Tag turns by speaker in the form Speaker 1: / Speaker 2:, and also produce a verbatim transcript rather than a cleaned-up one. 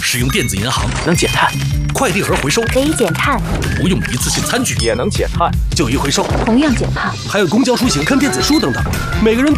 Speaker 1: 使用电子银行
Speaker 2: 能减碳，
Speaker 1: 快递盒回收
Speaker 3: 可以减碳，
Speaker 1: 不用一次性餐具
Speaker 2: 也能减碳，
Speaker 1: 旧衣回收
Speaker 3: 同样减碳。
Speaker 1: 还有公交出行看电子书等等，每个人。